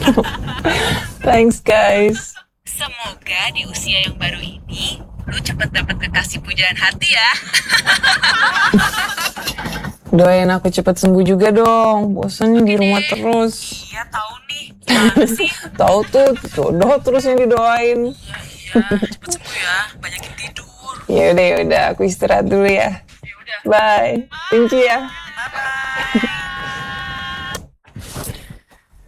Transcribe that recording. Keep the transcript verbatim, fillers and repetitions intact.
Thanks guys. Semoga di usia yang baru ini lu cepet dapet kekasih pujaan hati ya. Doain aku cepat sembuh juga dong. Bosannya di rumah terus. Iya tahu nih. Gimana sih? Tahu tuh, jodoh terus yang didoain. Iya, cepet sembuh ya. Banyakin tidur. Ya udah ya udah, aku istirahat dulu ya. Ya udah. Bye. Thank you ya. Bye bye.